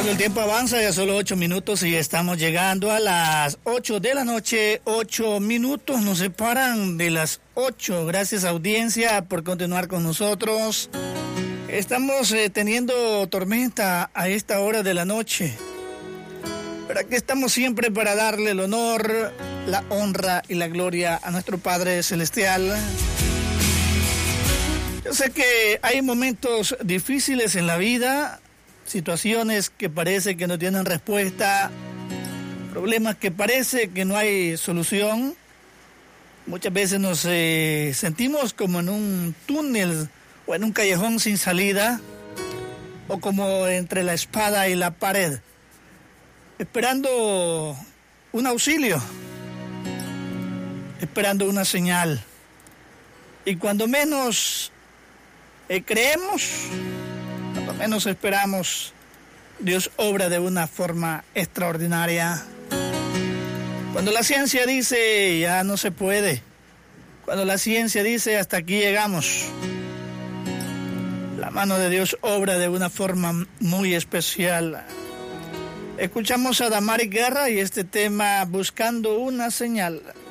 Bueno, el tiempo avanza, ya solo 8 minutos y estamos llegando a las 8 de la noche. 8 minutos nos separan de las 8. Gracias, audiencia, por continuar con nosotros. Estamos teniendo tormenta a esta hora de la noche. Pero aquí estamos siempre para darle el honor, la honra y la gloria a nuestro Padre Celestial. Yo sé que hay momentos difíciles en la vida, situaciones que parece que no tienen respuesta, problemas que parece que no hay solución. Muchas veces nos sentimos como en un túnel o en un callejón sin salida, o como entre la espada y la pared, esperando un auxilio, esperando una señal. Y cuando menos creemos, cuando menos esperamos, Dios obra de una forma extraordinaria. Cuando la ciencia dice ya no se puede, cuando la ciencia dice hasta aquí llegamos, la mano de Dios obra de una forma muy especial. Escuchamos a Damaris Guerra y este tema, Buscando una señal.